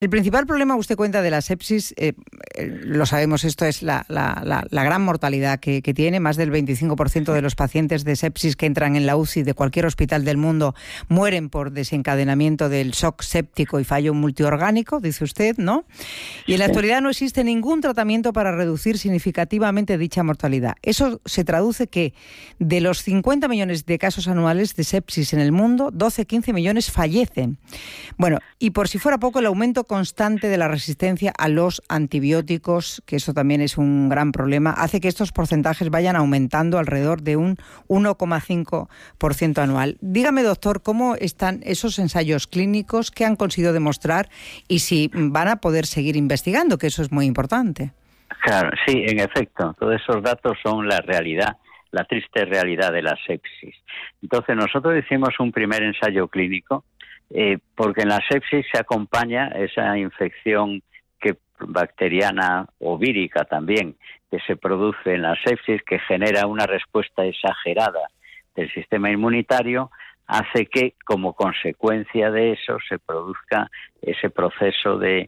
El principal problema, usted cuenta, de la sepsis, lo sabemos, esto es la gran mortalidad que tiene. Más del 25% de los pacientes de sepsis que entran en la UCI de cualquier hospital del mundo mueren por desencadenamiento del shock séptico y fallo multiorgánico, dice usted, ¿no? Y en la actualidad no existe ningún tratamiento para reducir significativamente dicha mortalidad. Eso se traduce que de los 50 millones de casos anuales de sepsis en el mundo, 12-15 millones fallecen. Bueno, y por si fuera poco, el aumento constante de la resistencia a los antibióticos, que eso también es un gran problema, hace que estos porcentajes vayan aumentando alrededor de un 1,5% anual. Dígame, doctor, ¿cómo están esos ensayos clínicos? ¿Qué han conseguido demostrar? Y si van a poder seguir investigando, que eso es muy importante. Claro, sí, en efecto, todos esos datos son la realidad, la triste realidad de la sepsis. Entonces, nosotros hicimos un primer ensayo clínico porque en la sepsis se acompaña esa infección bacteriana o vírica también que se produce en la sepsis, que genera una respuesta exagerada del sistema inmunitario, hace que como consecuencia de eso se produzca ese proceso de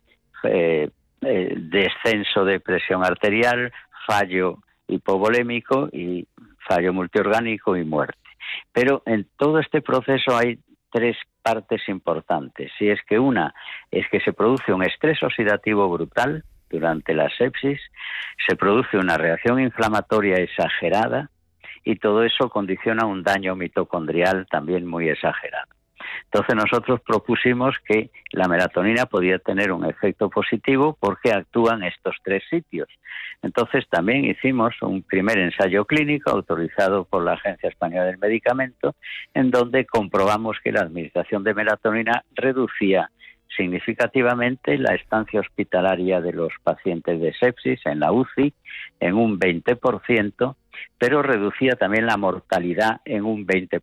descenso de presión arterial, fallo hipovolémico y fallo multiorgánico y muerte. Pero en todo este proceso hay tres partes importantes. Si es que una es que se produce un estrés oxidativo brutal durante la sepsis, se produce una reacción inflamatoria exagerada y todo eso condiciona un daño mitocondrial también muy exagerado. Entonces nosotros propusimos que la melatonina podía tener un efecto positivo porque actúa en estos tres sitios. Entonces también hicimos un primer ensayo clínico autorizado por la Agencia Española del Medicamento, en donde comprobamos que la administración de melatonina reducía significativamente la estancia hospitalaria de los pacientes de sepsis en la UCI en un 20%, pero reducía también la mortalidad en un 20%.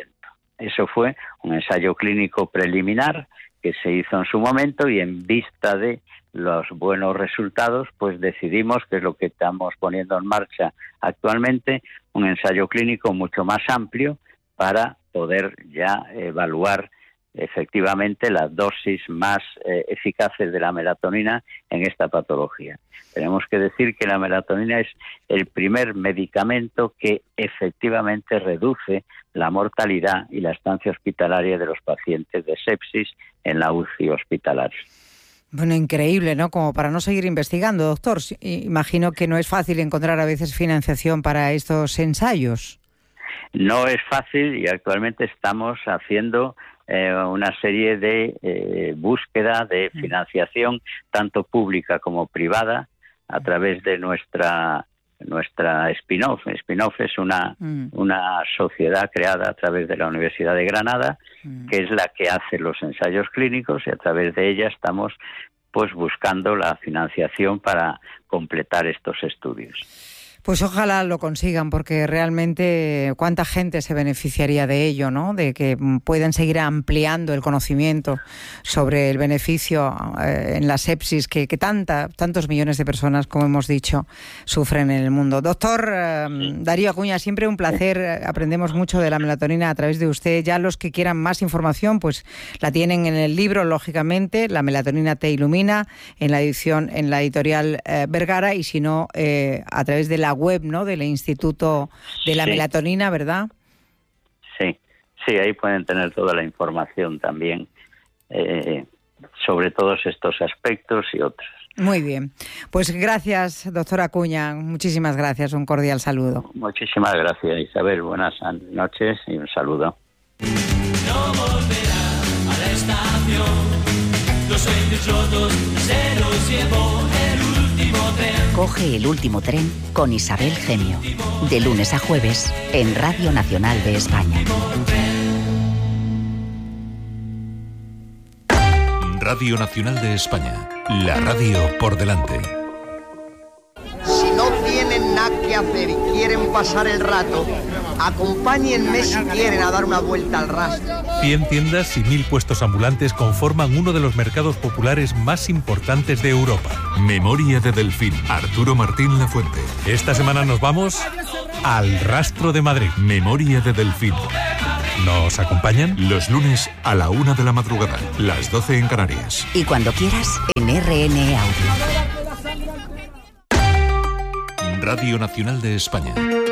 Eso fue un ensayo clínico preliminar que se hizo en su momento y en vista de los buenos resultados, pues decidimos, que es lo que estamos poniendo en marcha actualmente, un ensayo clínico mucho más amplio para poder ya evaluar efectivamente las dosis más eficaces de la melatonina en esta patología. Tenemos que decir que la melatonina es el primer medicamento que efectivamente reduce la mortalidad y la estancia hospitalaria de los pacientes de sepsis en la UCI hospitalaria. Bueno, increíble, ¿no? Como para no seguir investigando, doctor. Imagino que no es fácil encontrar a veces financiación para estos ensayos. No es fácil y actualmente estamos haciendo una serie de búsqueda de financiación, tanto pública como privada, a través de nuestra Spin-Off. Spin-Off es una sociedad creada a través de la Universidad de Granada, que es la que hace los ensayos clínicos, y a través de ella estamos pues buscando la financiación para completar estos estudios. Pues ojalá lo consigan, porque realmente cuánta gente se beneficiaría de ello, ¿no? De que puedan seguir ampliando el conocimiento sobre el beneficio en la sepsis que tantos millones de personas, como hemos dicho, sufren en el mundo. Doctor Darío Acuña, siempre un placer. Aprendemos mucho de la melatonina a través de usted. Ya los que quieran más información, pues la tienen en el libro, lógicamente, La melatonina te ilumina, en la editorial Vergara, y si no, a través de la web, ¿no?, del Instituto de la Melatonina, ¿verdad? Sí, ahí pueden tener toda la información también sobre todos estos aspectos y otros. Muy bien. Pues gracias, doctor Acuña. Muchísimas gracias. Un cordial saludo. Muchísimas gracias, Isabel. Buenas noches y un saludo. No volverá a la estación. Los sueños rotos se los llevó el último tren. Coge el último tren con Isabel Genio, de lunes a jueves en Radio Nacional de España. Radio Nacional de España, la radio por delante. Si no tienen nada que hacer y quieren pasar el rato, acompáñenme si quieren a dar una vuelta al rastro. 100 tiendas y 1000 puestos ambulantes conforman uno de los mercados populares más importantes de Europa. Memoria de Delfín, Arturo Martín Lafuente. Esta semana nos vamos al Rastro de Madrid. Memoria de Delfín. ¿Nos acompañan? Los lunes a la 1 de la madrugada, las 12 en Canarias. Y cuando quieras, en RN Audio. Radio Nacional de España.